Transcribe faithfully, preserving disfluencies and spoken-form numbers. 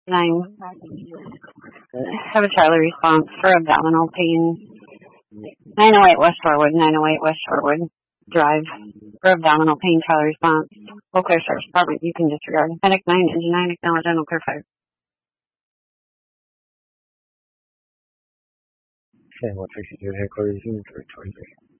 nine. Have a Charlie response for abdominal pain. nine oh eight West Shorewood, nine oh eight West Shorewood Drive for abdominal pain. Charlie response. Eau Claire Sheriff's Department, you can disregard. Medic nine, engine nine, acknowledge Eau Claire five. Okay, we'll take you to headquarters, unit three twenty-three.